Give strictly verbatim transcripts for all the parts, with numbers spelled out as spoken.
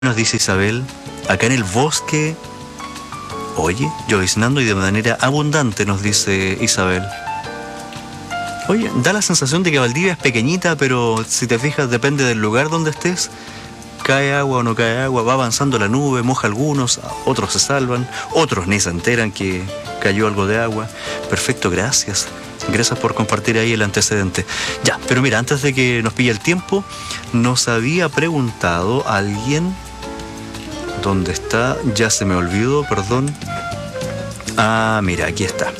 Nos dice Isabel, acá en el bosque, oye, lloviznando y de manera abundante, nos dice Isabel. Oye, da la sensación de que Valdivia es pequeñita, pero si te fijas, depende del lugar donde estés. Cae agua o no cae agua, va avanzando la nube, moja algunos, otros se salvan, otros ni se enteran que cayó algo de agua. Perfecto, gracias. Gracias por compartir ahí el antecedente. Ya, pero mira, antes de que nos pille el tiempo, nos había preguntado alguien... ¿Dónde está? Ya se me olvidó, perdón. Ah, mira, aquí está.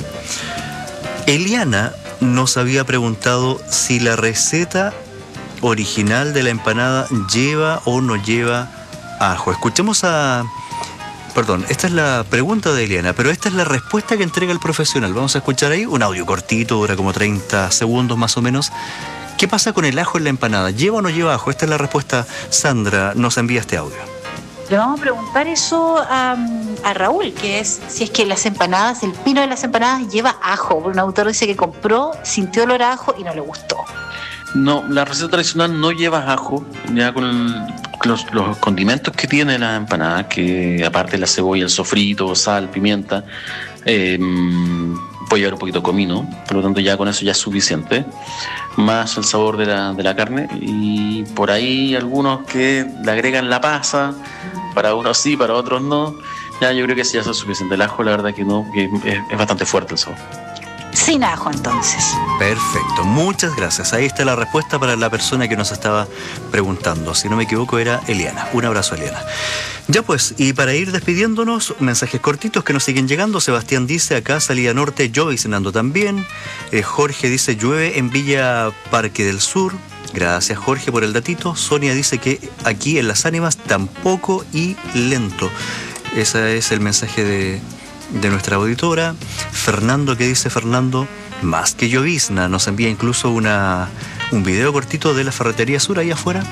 Eliana nos había preguntado si la receta original de la empanada lleva o no lleva ajo. Escuchemos a... Perdón, esta es la pregunta de Eliana, pero esta es la respuesta que entrega el profesional. Vamos a escuchar ahí un audio cortito, dura como treinta segundos más o menos. ¿Qué pasa con el ajo en la empanada? ¿Lleva o no lleva ajo? Esta es la respuesta. Sandra nos envía este audio. Le vamos a preguntar eso a, a Raúl, que es si es que las empanadas, el pino de las empanadas lleva ajo. Un autor dice que compró, sintió olor a ajo y no le gustó. No, la receta tradicional no lleva ajo, ya con el, los, los condimentos que tiene la empanada, que aparte de la cebolla, el sofrito, sal, pimienta, eh, puede llevar un poquito de comino, por lo tanto ya con eso ya es suficiente, más el sabor de la, de la carne, y por ahí algunos que le agregan la pasa, para unos sí, para otros no. Ya yo creo que sí, ya es suficiente. El ajo, la verdad que no, que es, es bastante fuerte el sabor. Sin ajo, entonces. Perfecto, muchas gracias. Ahí está la respuesta para la persona que nos estaba preguntando. Si no me equivoco, era Eliana. Un abrazo, Eliana. Ya pues, y para ir despidiéndonos, mensajes cortitos que nos siguen llegando. Sebastián dice, acá salida norte, lloviznando también. Eh, Jorge dice, llueve en Villa Parque del Sur. Gracias, Jorge, por el datito. Sonia dice que aquí en Las Ánimas tampoco y lento. Ese es el mensaje de, de nuestra auditora. Fernando, ¿qué dice Fernando? Más que llovizna. Nos envía incluso una, un video cortito de la Ferretería Sur ahí afuera.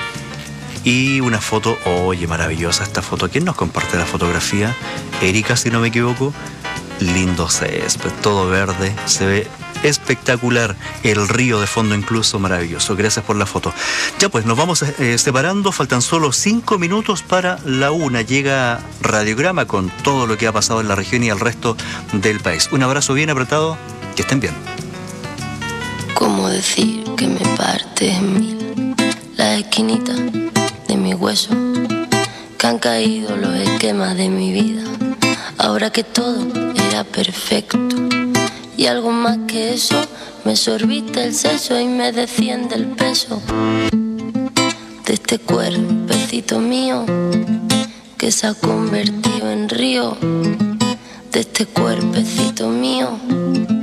Y una foto, oye, maravillosa esta foto. ¿Quién nos comparte la fotografía? Erika, si no me equivoco. Lindo césped, todo verde, se ve espectacular, el río de fondo incluso, maravilloso. Gracias por la foto. Ya pues, nos vamos eh, separando, faltan solo cinco minutos para la una. Llega Radiograma con todo lo que ha pasado en la región y el resto del país. Un abrazo bien apretado, que estén bien. ¿Cómo decir que me parte en mil las esquinitas de mi hueso? Que han caído los esquemas de mi vida, ahora que todo era perfecto. Y algo más que eso, me sorbiste el seso y me desciende el peso de este cuerpecito mío que se ha convertido en río, de este cuerpecito mío